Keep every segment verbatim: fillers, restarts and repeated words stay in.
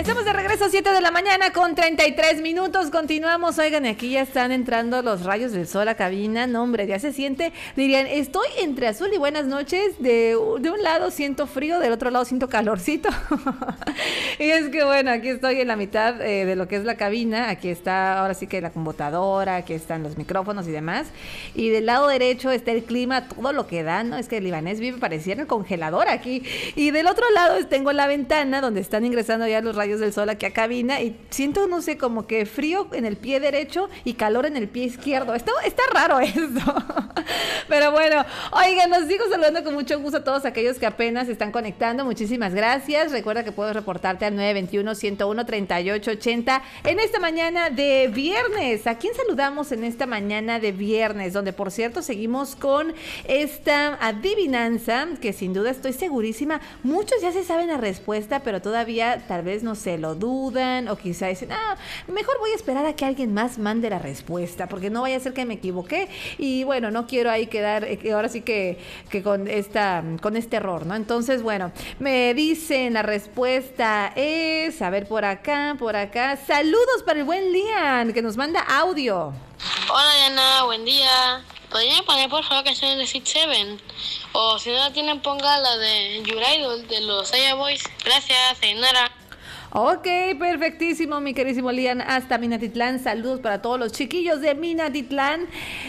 Estamos de regreso a siete de la mañana con treinta y tres minutos. Continuamos. Oigan, aquí ya están entrando los rayos del sol a cabina. No, hombre, ya se siente. Dirían, estoy entre azul y buenas noches. De, de un lado siento frío, del otro lado siento calorcito. Y es que bueno, aquí estoy en la mitad eh, de lo que es la cabina. Aquí está ahora sí que la computadora, aquí están los micrófonos y demás. Y del lado derecho está el clima, todo lo que da, ¿no? Es que el libanés vive pareciera el congelador aquí. Y del otro lado tengo la ventana donde están ingresando ya los rayos del sol aquí a cabina y siento, no sé, como que frío en el pie derecho y calor en el pie izquierdo. Está, está raro esto. Pero bueno, oigan, nos sigo saludando con mucho gusto a todos aquellos que apenas se están conectando. Muchísimas gracias. Recuerda que puedes reportarte al nueve veintiuno, ciento uno, treinta y ocho ochenta en esta mañana de viernes. ¿A quién saludamos en esta mañana de viernes? Donde, por cierto, seguimos con esta adivinanza que sin duda estoy segurísima, muchos ya se saben la respuesta, pero todavía tal vez no se lo dudan o quizá dicen, ah, mejor voy a esperar a que alguien más mande la respuesta porque no vaya a ser que me equivoqué y bueno, no quiero ahí quedar eh, ahora sí que, que con esta con este error, ¿no? Entonces, bueno, me dicen la respuesta es, a ver, por acá, por acá, saludos para el buen Lian que nos manda audio. Hola Diana, buen día. ¿Podrían poner por favor canciones de Six Seven? O si no la tienen, ponga la de Your Idol de los Aya Boys. Gracias, Ainara. Ok, perfectísimo, mi querísimo Lian, hasta Minatitlán. Saludos para todos los chiquillos de Minatitlán.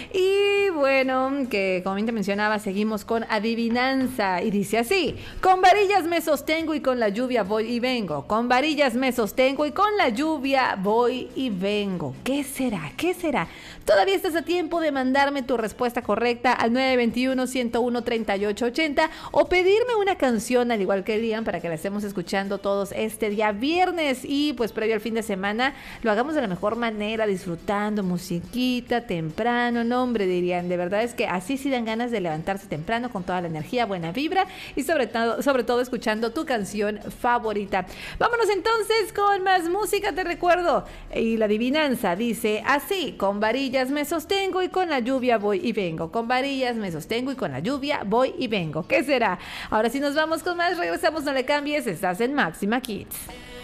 Y bueno, que como bien te mencionaba, seguimos con adivinanza. Y dice así: con varillas me sostengo y con la lluvia voy y vengo. Con varillas me sostengo y con la lluvia voy y vengo. ¿Qué será? ¿Qué será? Todavía estás a tiempo de mandarme tu respuesta correcta al nueve veintiuno, ciento uno, treinta y ocho ochenta o pedirme una canción al igual que Lian para que la estemos escuchando todos este día viernes y pues previo al fin de semana lo hagamos de la mejor manera, disfrutando musiquita temprano. No, hombre, dirían, de verdad es que así sí dan ganas de levantarse temprano con toda la energía, buena vibra y sobre todo, sobre todo escuchando tu canción favorita. Vámonos entonces con más música, te recuerdo. Y la adivinanza dice así: con varillas me sostengo y con la lluvia voy y vengo. Con varillas me sostengo y con la lluvia voy y vengo. ¿Qué será? Ahora sí nos vamos con más, regresamos, no le cambies, estás en Máxima Kids.